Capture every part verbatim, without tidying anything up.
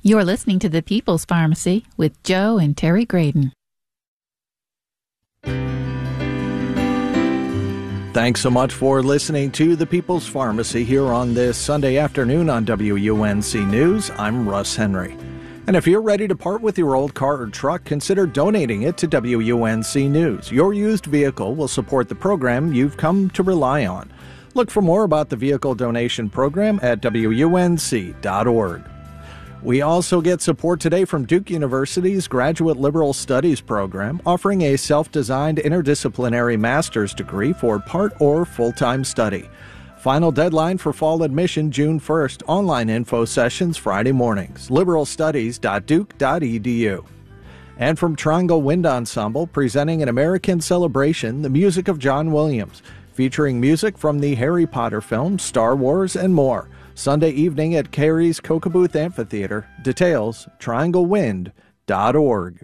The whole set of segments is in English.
You're listening to The People's Pharmacy with Joe and Terry Graydon. Thanks so much for listening to The People's Pharmacy here on this Sunday afternoon on W U N C News. I'm Russ Henry. And if you're ready to part with your old car or truck, consider donating it to W U N C News. Your used vehicle will support the program you've come to rely on. Look for more about the vehicle donation program at W U N C dot org. We also get support today from Duke University's Graduate Liberal Studies program, offering a self-designed interdisciplinary master's degree for part or full-time study. Final deadline for fall admission June first. Online info sessions Friday mornings. liberal studies dot duke dot e d u. And from Triangle Wind Ensemble, presenting an American celebration, the music of John Williams, featuring music from the Harry Potter films, Star Wars, and more. Sunday evening at Carey's Kokobuth Amphitheater. Details, triangle wind dot org.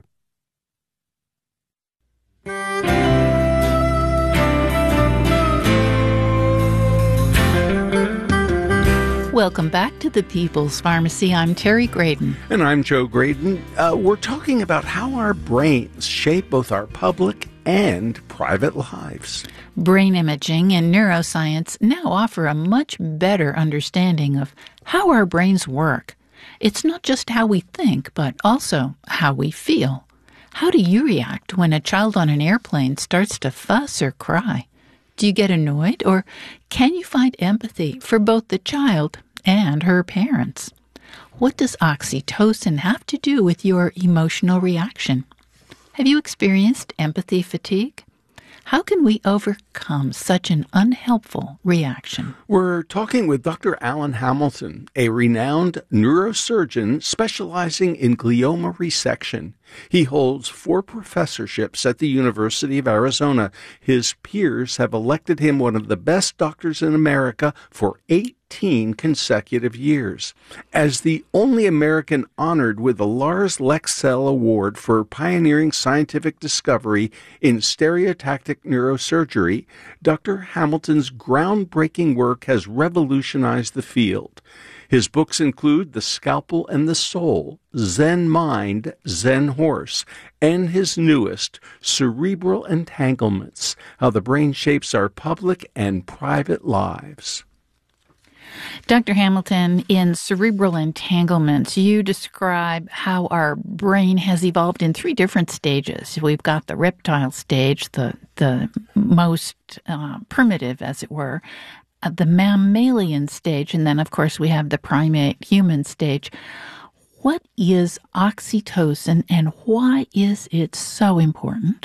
Welcome back to The People's Pharmacy. I'm Terry Graydon. And I'm Joe Graydon. Uh, we're talking about how our brains shape both our public and private lives. Brain imaging and neuroscience now offer a much better understanding of how our brains work. It's not just how we think, but also how we feel. How do you react when a child on an airplane starts to fuss or cry? Do you get annoyed, or can you find empathy for both the child and her parents? What does oxytocin have to do with your emotional reaction? Have you experienced empathy fatigue? How can we overcome such an unhelpful reaction? We're talking with Doctor Alan Hamilton, a renowned neurosurgeon specializing in glioma resection. He holds four professorships at the University of Arizona. His peers have elected him one of the best doctors in America for eighteen consecutive years. As the only American honored with the Lars Lexell Award for pioneering scientific discovery in stereotactic neurosurgery, Doctor Hamilton's groundbreaking work has revolutionized the field. His books include The Scalpel and the Soul, Zen Mind, Zen Horse, and his newest, Cerebral Entanglements, How the Brain Shapes Our Public and Private Lives. Doctor Hamilton, in Cerebral Entanglements, you describe how our brain has evolved in three different stages. We've got the reptile stage, the, the most uh, primitive, as it were, uh, the mammalian stage, and then, of course, we have the primate human stage. What is oxytocin, and why is it so important?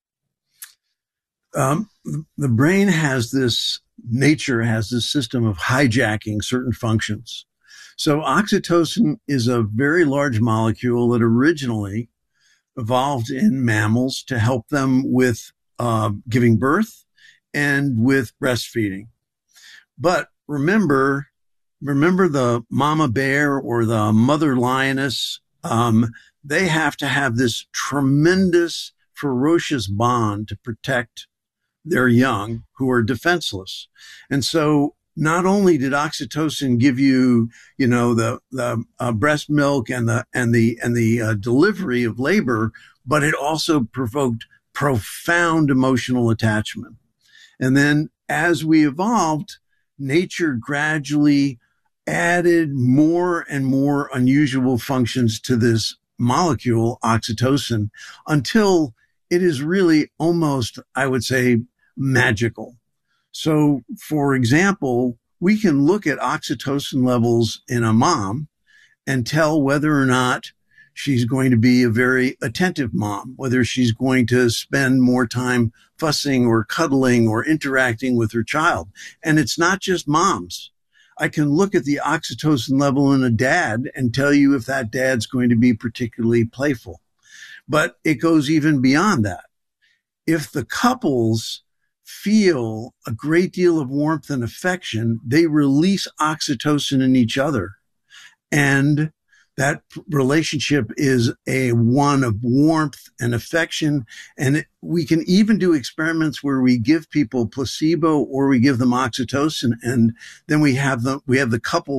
Um, the brain has this, nature has this system of hijacking certain functions. So oxytocin is a very large molecule that originally evolved in mammals to help them with uh, giving birth and with breastfeeding. But remember, remember the mama bear or the mother lioness, um, they have to have this tremendous, ferocious bond to protect their young who are defenseless. And so not only did oxytocin give you, you know, the, the uh, breast milk and the, and the, and the uh, delivery of labor, but it also provoked profound emotional attachment. And then as we evolved, nature gradually added more and more unusual functions to this molecule, oxytocin, until it is really almost, I would say, magical. So, for example, we can look at oxytocin levels in a mom and tell whether or not she's going to be a very attentive mom, whether she's going to spend more time fussing or cuddling or interacting with her child. And it's not just moms. I can look at the oxytocin level in a dad and tell you if that dad's going to be particularly playful. But it goes even beyond that. If the couples feel a great deal of warmth and affection, they release oxytocin in each other. And that relationship is a one of warmth and affection. And it, we can even do experiments where we give people placebo or we give them oxytocin. And then we have the, we have the couples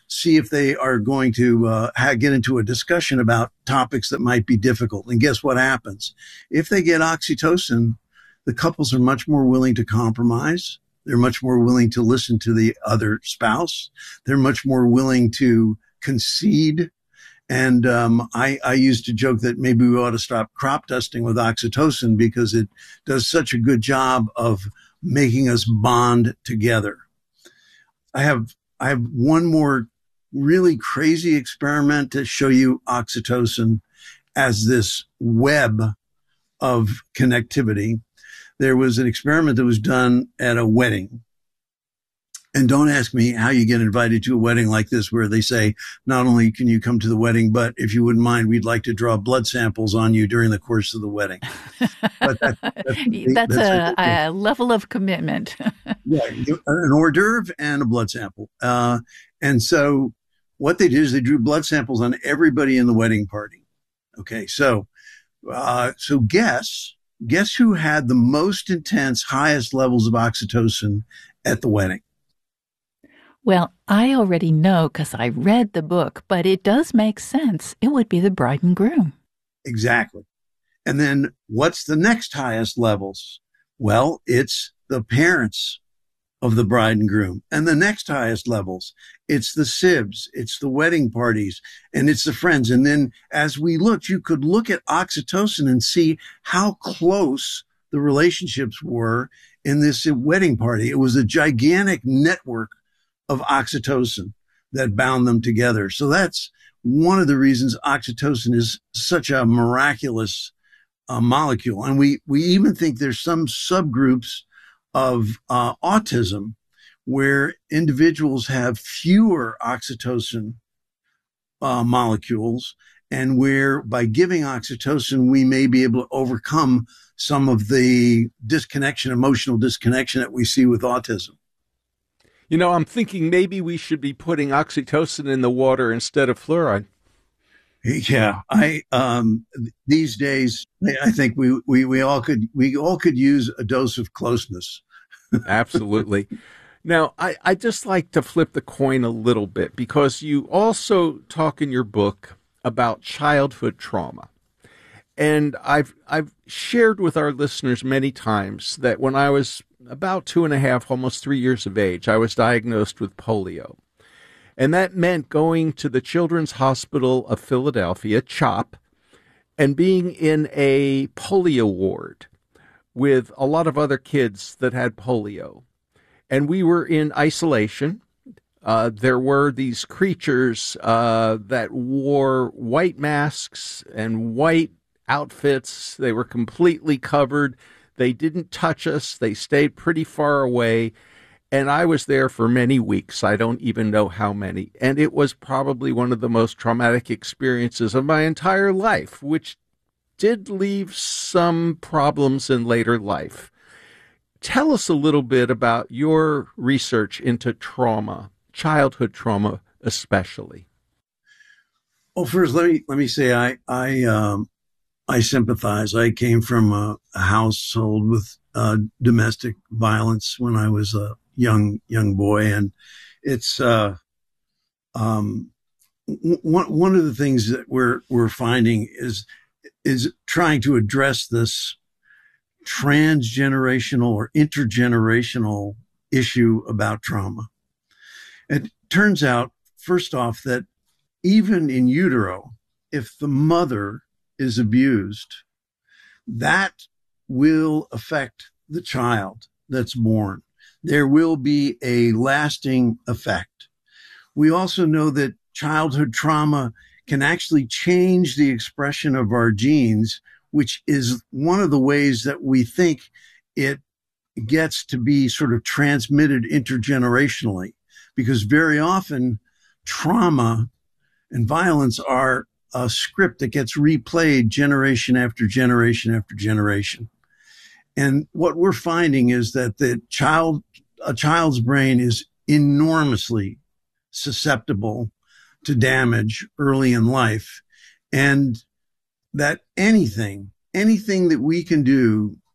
see if they are going to uh, ha- get into a discussion about topics that might be difficult. And guess what happens? If they get oxytocin, the couples are much more willing to compromise. They're much more willing to listen to the other spouse. They're much more willing to concede. And um, I, I used to joke that maybe we ought to stop crop dusting with oxytocin because it does such a good job of making us bond together. I have I have one more really crazy experiment to show you oxytocin as this web of connectivity. There was an experiment that was done at a wedding. And don't ask me how you get invited to a wedding like this, where they say, not only can you come to the wedding, but if you wouldn't mind, we'd like to draw blood samples on you during the course of the wedding. But that, that's, that's, that's a, a level of commitment. Yeah, an hors d'oeuvre and a blood sample. Uh, and so what they did is they drew blood samples on everybody in the wedding party. Okay, so uh, so guess, guess who had the most intense, highest levels of oxytocin at the wedding? Well, I already know because I read the book, but it does make sense. It would be the bride and groom. Exactly. And then what's the next highest levels? Well, it's the parents of the bride and groom. And the next highest levels, it's the sibs, it's the wedding parties, and it's the friends. And then as we looked, you could look at oxytocin and see how close the relationships were in this wedding party. It was a gigantic network of oxytocin that bound them together. So that's one of the reasons oxytocin is such a miraculous uh, molecule. And we, we even think there's some subgroups of uh, autism where individuals have fewer oxytocin uh, molecules, and where by giving oxytocin, we may be able to overcome some of the disconnection, emotional disconnection that we see with autism. You know, I'm thinking maybe we should be putting oxytocin in the water instead of fluoride. Yeah, I um these days I think we we we all could we all could use a dose of closeness. Absolutely. Now, I I just like to flip the coin a little bit, because you also talk in your book about childhood trauma. And I've I've shared with our listeners many times that when I was about two and a half, almost three years of age, I was diagnosed with polio. And that meant going to the Children's Hospital of Philadelphia, CHOP, and being in a polio ward with a lot of other kids that had polio. And we were in isolation. Uh, there were these creatures uh, that wore white masks and white outfits. They were completely covered. They didn't touch us. They stayed pretty far away. And I was there for many weeks. I don't even know how many. And it was probably one of the most traumatic experiences of my entire life, which did leave some problems in later life. Tell us a little bit about your research into trauma, childhood trauma especially. Well, first, let me let me say I I um, I sympathize. I came from a, a household with uh, domestic violence when I was a young young boy, and it's uh, um, w- one one of the things that we're we're finding is is trying to address this transgenerational or intergenerational issue about trauma. It turns out, first off, that even in utero, if the mother is abused, that will affect the child that's born. There will be a lasting effect. We also know that childhood trauma can actually change the expression of our genes, which is one of the ways that we think it gets to be sort of transmitted intergenerationally, because very often trauma and violence are a script that gets replayed generation after generation after generation. And what we're finding is that the child, a child's brain is enormously susceptible to damage early in life, and that anything, anything that we can do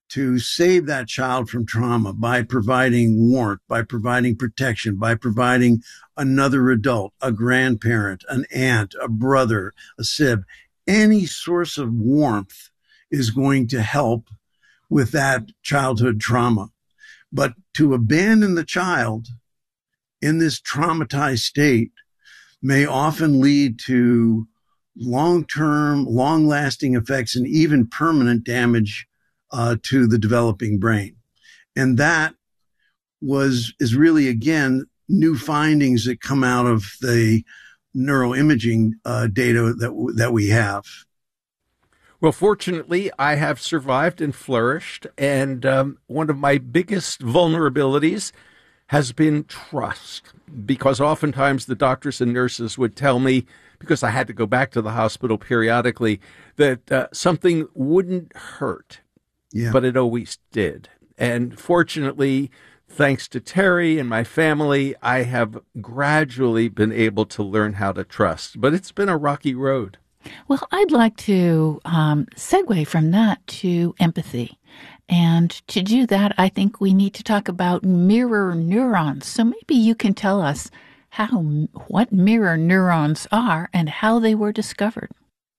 to save that child from trauma by providing warmth, by providing protection, by providing another adult, a grandparent, an aunt, a brother, a sib. Any source of warmth is going to help with that childhood trauma. But to abandon the child in this traumatized state may often lead to long-term, long-lasting effects and even permanent damage uh, to the developing brain. And that was, is really, again, new findings that come out of the neuroimaging uh, data that, that we have. Well, fortunately, I have survived and flourished, and um, one of my biggest vulnerabilities has been trust, because oftentimes the doctors and nurses would tell me, because I had to go back to the hospital periodically, that uh, something wouldn't hurt, yeah. But it always did. And fortunately, thanks to Terry and my family, I have gradually been able to learn how to trust, but it's been a rocky road. Well, I'd like to um, segue from that to empathy. And to do that, I think we need to talk about mirror neurons. So maybe you can tell us how what mirror neurons are and how they were discovered.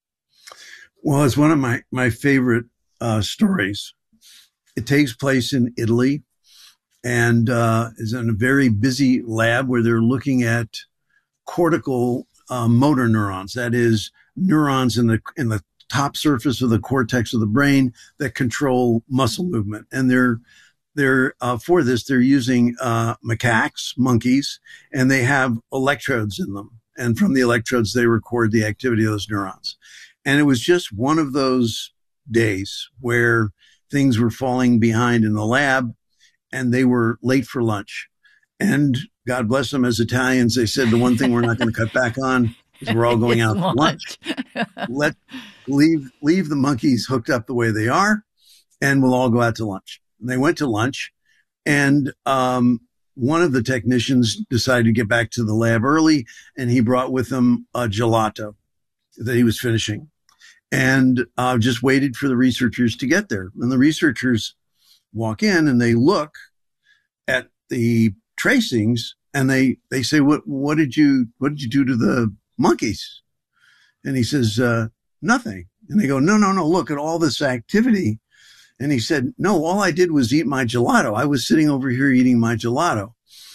Well, it's one of my, my favorite uh, stories. It takes place in Italy and uh, is in a very busy lab where they're looking at cortical uh, motor neurons. That is, neurons in the in the top surface of the cortex of the brain that control muscle movement. And they're they're uh, for this they're using uh, macaques, monkeys, and they have electrodes in them. And from the electrodes, they record the activity of those neurons. And it was just one of those days where things were falling behind in the lab, and they were late for lunch. And God bless them, as Italians, they said the one thing we're not going to cut back on is we're all going out to lunch. Let leave leave the monkeys hooked up the way they are, and we'll all go out to lunch. And they went to lunch, and um, one of the technicians decided to get back to the lab early, and he brought with him a gelato that he was finishing, and uh, just waited for the researchers to get there. And the researchers walk in, and they look at the tracings, and they they say, "What what did you what did you do to the monkeys?" And he says, uh, "Nothing." And they go, no, no, no, look at all this activity. And he said, no, all I did was eat my gelato. I was sitting over here eating my gelato.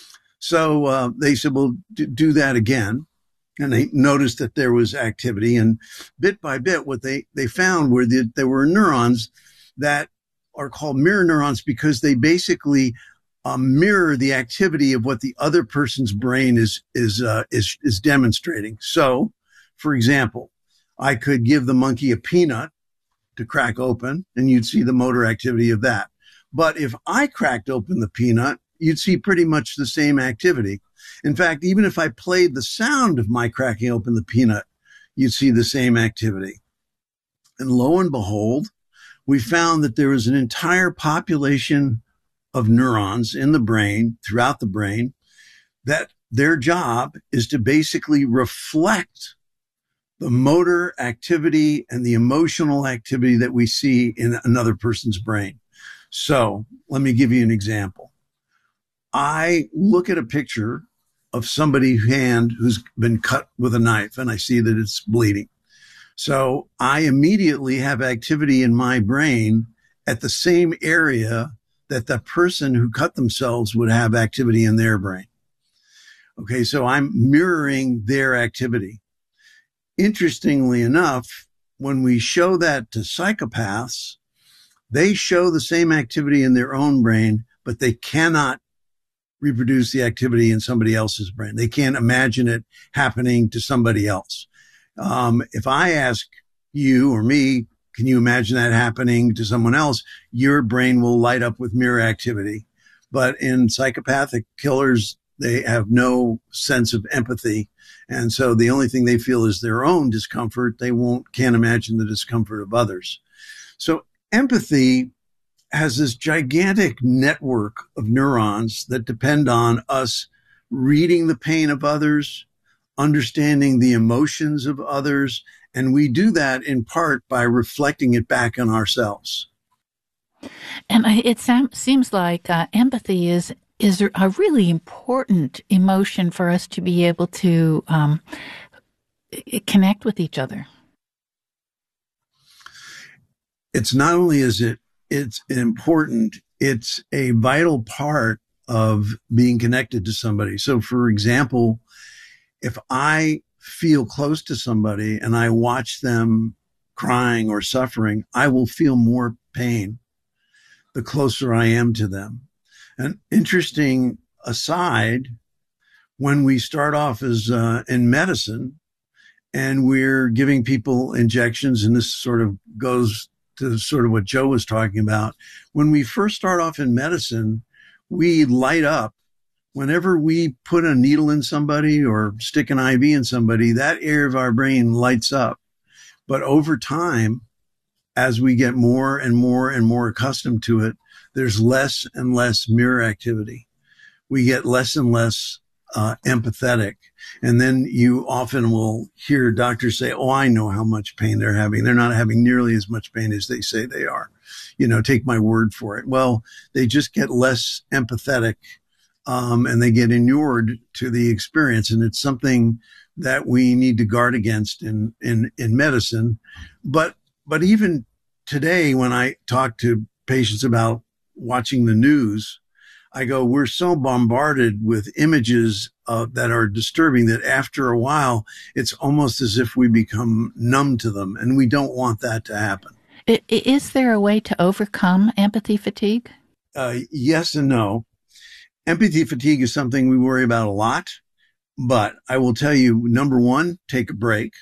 So uh, they said, well, d- do that again. And they noticed that there was activity. And bit by bit, what they, they found were that there were neurons that are called mirror neurons because they basically uh, mirror the activity of what the other person's brain is, is, uh, is, is demonstrating. So, for example, I could give the monkey a peanut to crack open, and you'd see the motor activity of that. But if I cracked open the peanut, you'd see pretty much the same activity. In fact, even if I played the sound of my cracking open the peanut, you'd see the same activity. And lo and behold, we found that there was an entire population of neurons in the brain, throughout the brain, that their job is to basically reflect the motor activity and the emotional activity that we see in another person's brain. So let me give you an example. I look at a picture of somebody's hand who's been cut with a knife, and I see that it's bleeding. So I immediately have activity in my brain at the same area that the person who cut themselves would have activity in their brain. Okay, so I'm mirroring their activity. Interestingly enough, when we show that to psychopaths, they show the same activity in their own brain, but they cannot reproduce the activity in somebody else's brain. They can't imagine it happening to somebody else. Um, if I ask you or me, can you imagine that happening to someone else? Your brain will light up with mirror activity. But in psychopathic killers, they have no sense of empathy. And so the only thing they feel is their own discomfort. They won't, can't imagine the discomfort of others. So empathy has this gigantic network of neurons that depend on us reading the pain of others, understanding the emotions of others. And we do that in part by reflecting it back on ourselves. And I, it sam- seems like uh, empathy is is a really important emotion for us to be able to um, connect with each other. It's not only is it it's important, it's a vital part of being connected to somebody. So, for example, if I feel close to somebody and I watch them crying or suffering, I will feel more pain the closer I am to them. An interesting aside, when we start off as uh, in medicine and we're giving people injections, and this sort of goes to sort of what Joe was talking about. When we first start off in medicine, we light up. Whenever we put a needle in somebody or stick an I V in somebody, that area of our brain lights up. But over time, as we get more and more and more accustomed to it, there's less and less mirror activity. We get less and less uh, empathetic. And then you often will hear doctors say, oh, I know how much pain they're having. They're not having nearly as much pain as they say they are. You know, take my word for it. Well, they just get less empathetic, um, and they get inured to the experience. And it's something that we need to guard against in, in, in medicine. But, but even today, when I talk to patients about watching the news, I go, we're so bombarded with images uh, that are disturbing that after a while, it's almost as if we become numb to them. And we don't want that to happen. Is there a way to overcome empathy fatigue? Uh, yes and no. Empathy fatigue is something we worry about a lot. But I will tell you, number one, take a break.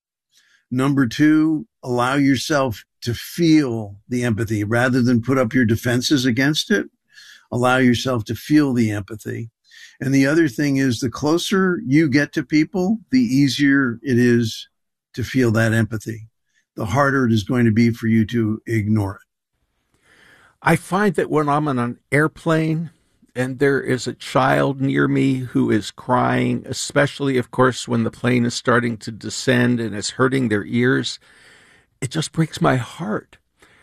Number two, allow yourself to feel the empathy rather than put up your defenses against it. Allow yourself to feel the empathy. And the other thing is, the closer you get to people, the easier it is to feel that empathy. The harder it is going to be for you to ignore it. I find that when I'm on an airplane and there is a child near me who is crying, especially, of course, when the plane is starting to descend and it's hurting their ears, it just breaks my heart.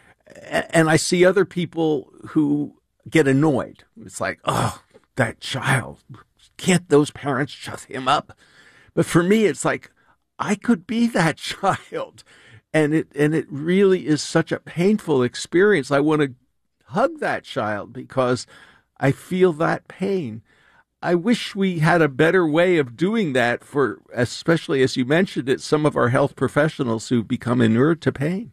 And I see other people who get annoyed. It's like, oh, that child, can't those parents shut him up? But for me, it's like, I could be that child. And it, and it really is such a painful experience. I want to hug that child because I feel that pain. I wish we had a better way of doing that for, especially as you mentioned it, some of our health professionals who become inured to pain.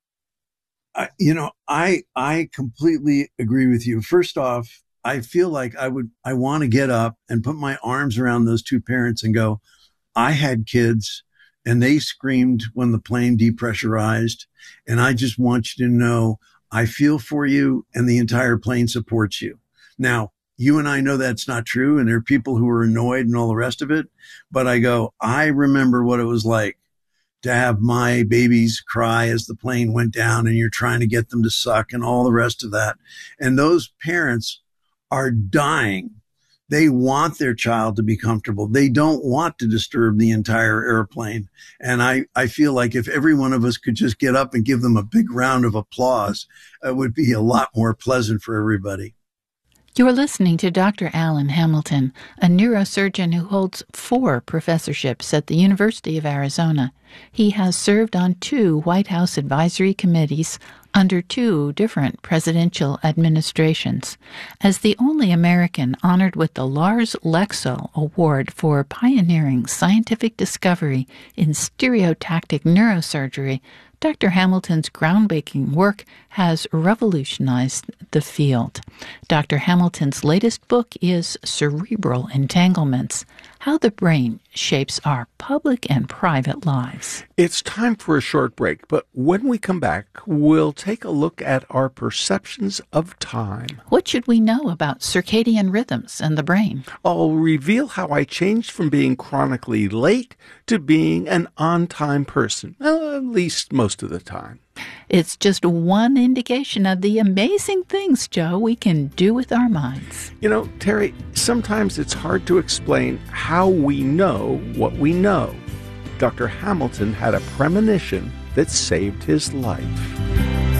Uh, you know, I, I completely agree with you. First off, I feel like I would, I want to get up and put my arms around those two parents and go, I had kids and they screamed when the plane depressurized. And I just want you to know, I feel for you and the entire plane supports you. Now, you and I know that's not true. And there are people who are annoyed and all the rest of it. But I go, I remember what it was like to have my babies cry as the plane went down and you're trying to get them to suck and all the rest of that. And those parents are dying. They want their child to be comfortable. They don't want to disturb the entire airplane. And I, I feel like if every one of us could just get up and give them a big round of applause, it would be a lot more pleasant for everybody. You're listening to Doctor Alan Hamilton, a neurosurgeon who holds four professorships at the University of Arizona. He has served on two White House advisory committees under two different presidential administrations. As the only American honored with the Lars Lexell Award for pioneering scientific discovery in stereotactic neurosurgery, Doctor Hamilton's groundbreaking work has revolutionized the field. Doctor Hamilton's latest book is Cerebral Entanglements: How the Brain Shapes Our Public and Private Lives. It's time for a short break, but when we come back, we'll take a look at our perceptions of time. What should we know about circadian rhythms and the brain? I'll reveal how I changed from being chronically late to being an on-time person, well, at least most of the time. It's just one indication of the amazing things, Joe, we can do with our minds. You know, Terry, sometimes it's hard to explain how we know what we know. Doctor Hamilton had a premonition that saved his life.